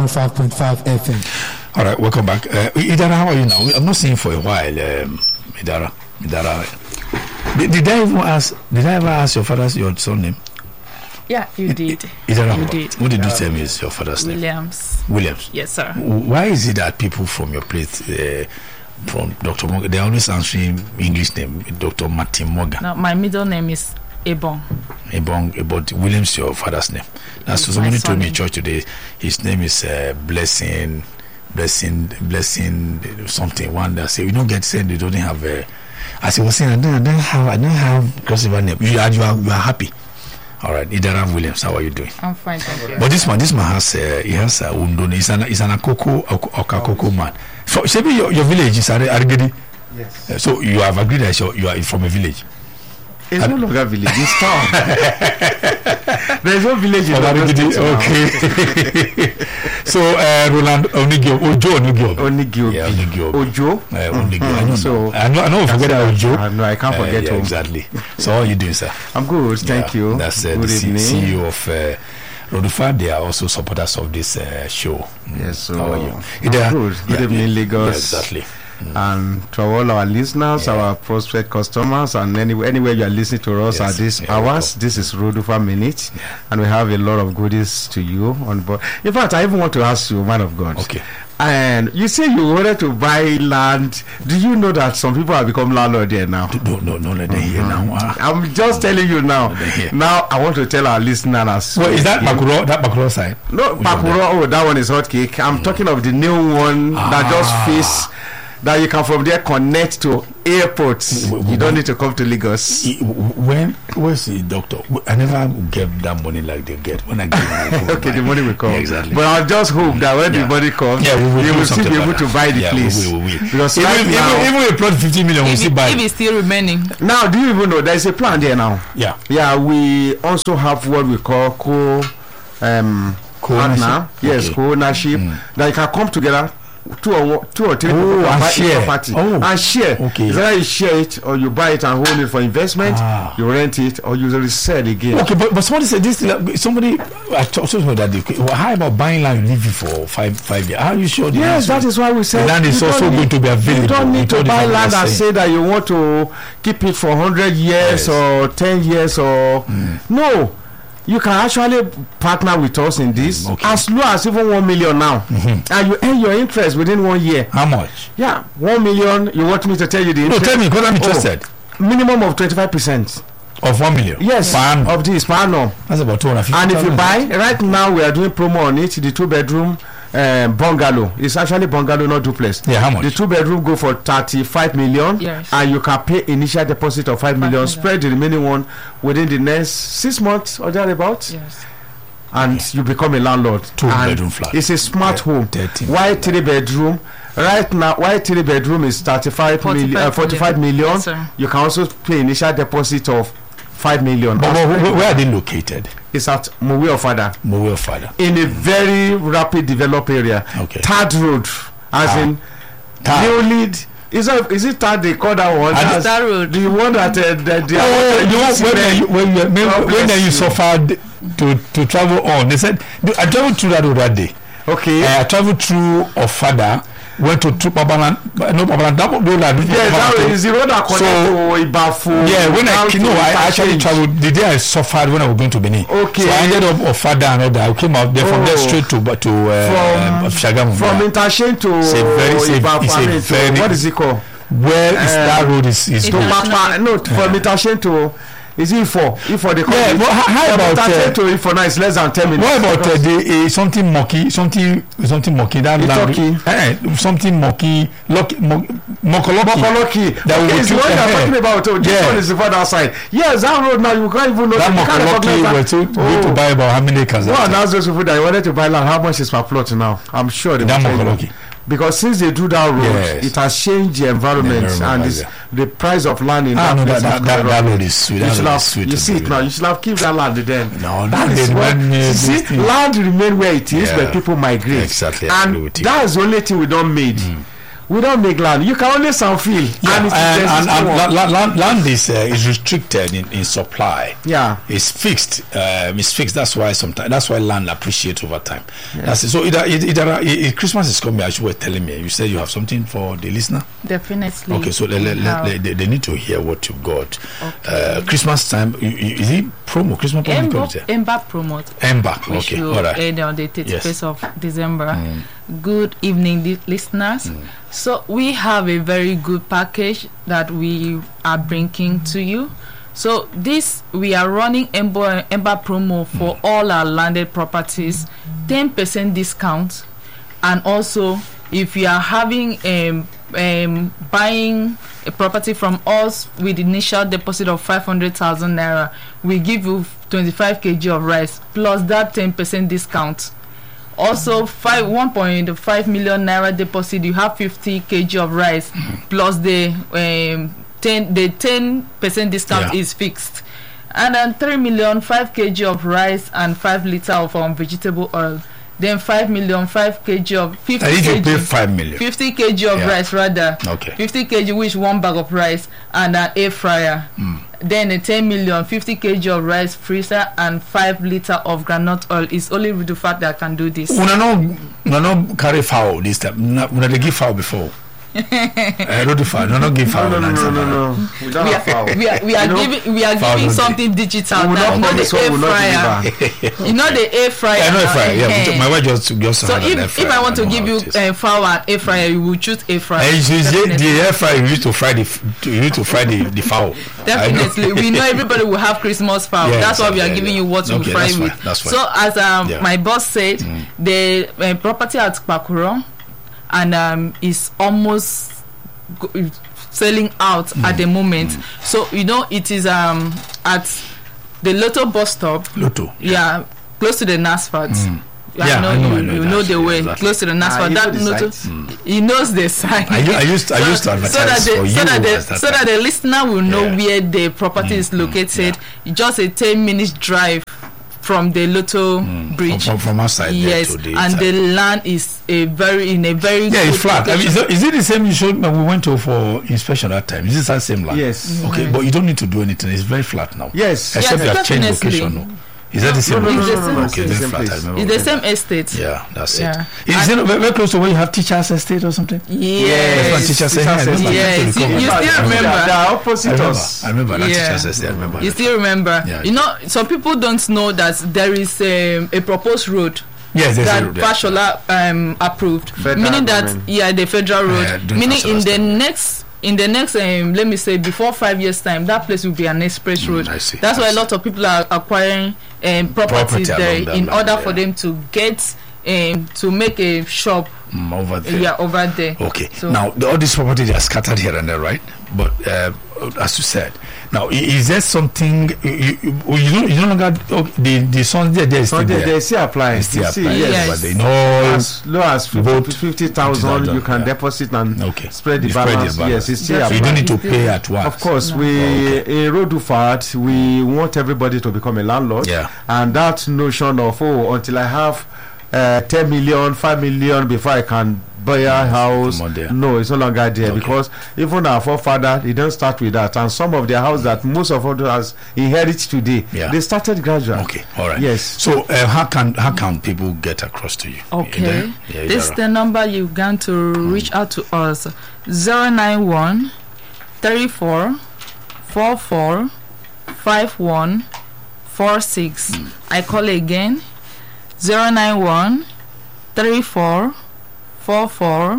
105.5 FM. All right, welcome back. Idara, how are you now? I'm not seeing you for a while. Idara. Did I ever ask your father's your son name? Yeah, you did. Idara, You did. What did you tell me is your father's name? Williams. Yes, sir. Why is it that people from your place, from Dr. Morgan, they're always answering English name, Dr. Martin Morgan? Now, my middle name is Ebong. But Williams, your father's name. That's It's somebody my told me in surname. church today. His name is Blessing, something. One that say we don't get said they don't have a. As I was saying, I don't have crossover name. You are happy. All right, Idara Williams, how are you doing? I'm fine, thank you. But this man has he has a Undoni. He's an Akoko man. So say your village is Arigedi. Yes. So you have agreed that you are from a village. It's no longer village, it's town. There's no village in Arigedi. Okay. So Roland Onigio. Yeah, Onigio. Ojo. Onigio. I know. Forget Ojo. No, I can't forget yeah, exactly. So how are you doing, sir? I'm good, thank you. That's good the evening. CEO of Rodufa. They are also supporters of this show. Yes, so how are you? Good evening, Lagos. Yeah, exactly. And to all our listeners, our prospect customers, and anywhere you are listening to us at this hours, this is Rodufa Minute, and we have a lot of goodies to you on board. In fact, I even want to ask you, man of God. Okay. And you say you wanted to buy land. Do you know that some people have become landlord there now? No, let them hear now. I'm just telling you now. Now I want to tell our listeners. Well, is that Bakuro? That Bakuro side? No, Bakuro. Oh, that one is hot cake. I'm talking of the new one that just face. That you can from there connect to airports. You don't need to come to Lagos. Where's the doctor? I never get that money like they get when I get money. Okay, the money will come. Yeah, exactly. But I just hope that when the money comes, we you will still be able to buy the place. We will. Because even a plot 50 million, we still buy. If it's still remaining. Now, do you even know there is a plan there now? Yeah. Yeah, we also have what we call co-partner. Yes, co-ownership. That you can come together. Two or three people can buy a property and share. Okay. It's either you share it or you buy it and hold it for investment. You rent it or you resell again. Okay, but somebody said this. Somebody I told me that how about buying land you live it for five years? How are you sure? Yes, that is why we said the land is also going to be available. You don't need to buy land and say that you want to keep it for 100 years or 10 years or no. You can actually partner with us in this as low as even 1 million now, and you earn your interest within 1 year. How much? Yeah, 1 million. You want me to tell you the interest? No, tell me because I'm interested. Minimum of 25% of 1 million. Yes, of this per annum. That's about 250. And if you buy right now, we are doing promo on it. The 2-bedroom bungalow. It's actually bungalow, not duplex. Yeah, how much? The 2-bedroom go for 35 million. Yes. And you can pay initial deposit of 5 million. Spread the remaining one within the next 6 months or thereabouts. Yes. And you become a landlord. 2-bedroom flat. It's a smart home. 13. Why 3-bedroom? Right now, why 3-bedroom is 45 million, 45 million. Yes, sir. You can also pay initial deposit of 5 million. But where are they located? It's at Mowe Ofada. In a very rapid developed area. Okay. Third Road, as in new lead. Is it Third they call that one? Third Road. Do you want that? When you suffered to travel on, they said I traveled through that road that day. Okay. I traveled through Ofada. Went to Pabalan, that is the road that connects to Ibafu. Yeah, when I actually traveled the day I suffered when I was going to Benin. Okay. So I ended up Ofada and all that. I came out there from there straight to Shagamu. From Interchange to Ibafu. What is it called? Where is that road? Is to Papa? No, from Interchange to. Is it for they call it? How about to Ifo now? It's less than 10 minutes. What about something mocky that land? Something mocky Mokoloki. That is what you are talking about. This one is the further side. Yes, that road now you can't even know that Mokoloki. We're to buy about how many acres? Well, now those people that wanted to buy land, how much is per plot now? I'm sure they will tell you. Because since they do that road, it has changed the environment and the price of land in that place. That road is sweet. You see it now. You should have kept that land then. No, that is what. See, land remain where it is, but people migrate. Exactly. And that is the only thing we don't made. we don't make land. You can only sound feel. Yeah, and land is restricted in supply. Yeah, it's fixed. It's fixed. That's why land appreciates over time. Yeah. That's it. So either Christmas is coming, as you were telling me. You said you have something for the listener. Definitely. Okay, so they need to hear what you got. Okay. Christmas time. Is it promo? Christmas promo. Ember promo. Ember. Okay. All right. On the 31st of December. Good evening, listeners. So we have a very good package that we are bringing to you. So we are running Ember promo for all our landed properties, 10% discount, and also if you are having buying a property from us with initial deposit of 500,000 naira, we give you 25 kg of rice plus that 10% discount. Also 1.5 million naira deposit, you have 50 kg of rice plus the 10% discount is fixed. And then 3 million 5 kg of rice and 5 liter of vegetable oil. Then 5 million 5 kg of 50 kg. Pay 5 million. 50 kg of rice rather. Okay. 50 kg, which 1 bag of rice and an air fryer. Then a 10 million 50 kg of rice freezer and 5 liter of groundnut oil. Is only with the fact that I can do this. We no carry foul this time. We they give foul before. Not give foul. No. We don't have foul. We are giving something digital now. Not the air fryer. You know the air fryer. I know air fryer. Yeah, my wife just so if I want to give you foul and air fryer, you will choose air fryer. And the air fryer you need to fry the foul. Definitely, we know everybody will have Christmas foul. That's why we are giving you what you fry with. So as my boss said, the property at Kpakuro and is almost selling out at the moment. So it is at the Lotto bus stop. Lotto. Yeah, close to the NASFAT. I know the way. Exactly. Close to the NASFAT. He knows the site. I used to advertise for you. So that the listener will know where the property is located. Just a 10 minutes drive from the Lotto bridge. From outside. Yes, to the and inside. the land is very it's flat. I mean, is it the same you showed me? We went to for inspection that time. Is it that same land? Yes. Okay, but you don't need to do anything. It's very flat now. Yes. Except you have changed location. No. Is that the same? No. Okay, It's very flat. It's the same estate. Yeah, that's it. Is it very close to where you have teachers' estate or something? Yes. Teachers' estate. Yes. You still remember? They are opposite us. I remember that teachers' estate. I remember. You still remember? Yeah. Some people don't know that there is a proposed road. Yes, that Fashola approved. Meaning that the federal road. Meaning in the next let me say before 5 years time, that place will be an express road. I see. That's why a lot of people are acquiring properties there in order for them to get to make a shop over there. Yeah, over there. Okay. So now all these properties are scattered here and there, right? But as you said, now is there something you no longer the sons there is still there? They still apply. Yes. But they know as low as 50,000 you can deposit and spread the balance. Yes, it's still so you don't need to pay at once. Of course, in Rodufat, we want everybody to become a landlord. Yeah. And that notion of until I have 10 million, 5 million before I can buy a house. No, it's no longer there because even our forefather, they don't start with that. And some of their house that most of us inherit today, they started gradually. Okay, all right. Yes. So how can people get across to you? Okay. This is the number you're going to reach out to us. 091 34 44 51 46. I call again. 091 34 44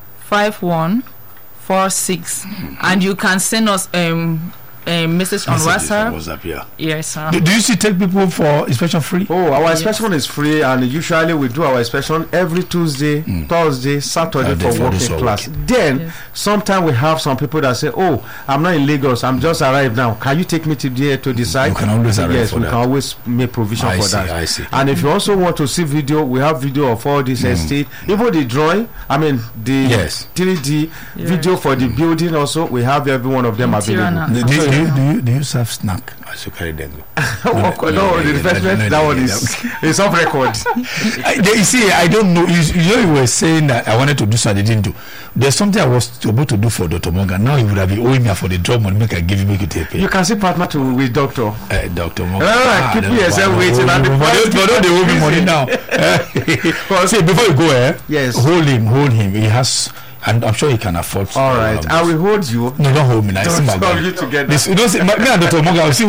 51 46, and you can send us a message on WhatsApp. Yes, sir. Do you still take people for inspection free? Our inspection is free, and usually we do our inspection every Tuesday, Thursday, Saturday for working class. Then sometimes we have some people that say, I'm not in Lagos, I'm just arrived now, can you take me to the site? You can always arrange for that. Yes, we can always make provision for that. I see. And if you also want to see video, we have video of all this estate, even the drawing, the 3D video for the building also, we have every one of them available. Do you serve snack as you carry them? No, the refreshment, that one is off record. You see, I don't know. You were saying that I wanted to do something I didn't do. There's something I was about to do for Dr. Morgan. Now he would have been owing me for the drug money. Make you take pay. You can see partner with Doctor. Dr. Morgan. Keep yourself waiting. But don't they owe me money now? Well, see, before you go, yes, hold him. He has. And I'm sure he can afford. All right, I will hold you. No, don't hold me. Now. Don't hold you together. You don't see, me and Dr. Morgan. I'll see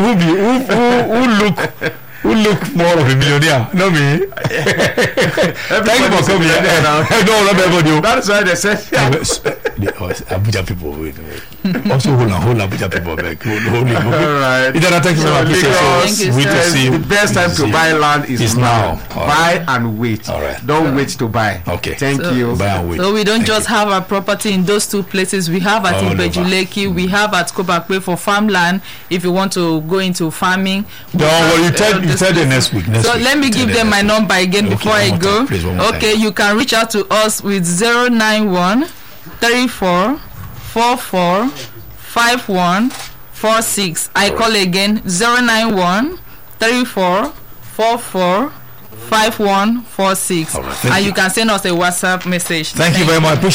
who look more of a millionaire. No me. Thank you for coming. No, not everybody. That's why they said. Abuja people wait. Also hold Abuja people back. Hold him. All right. Thank you very much. Thank you, sir. The best time to buy land is now. Buy and wait. All right. Don't wait to buy. Okay. Thank you. Buy and wait. So we don't just have our property in those two places. We have at Ibejuleki. We have at Kobakwe for farmland. If you want to go into farming. No, well, you tell them next week. So let me give them my number again before I go. Okay, you can reach out to us with 091 34 44 51 46. I call again 091 34 44 5146. And you can send us a WhatsApp message. Thank you very much.